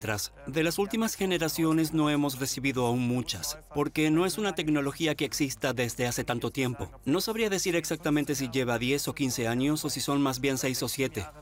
De las últimas generaciones no hemos recibido aún muchas, porque no es una tecnología que exista desde hace tanto tiempo. No sabría decir exactamente si lleva 10 o 15 años o si son más bien 6 o 7.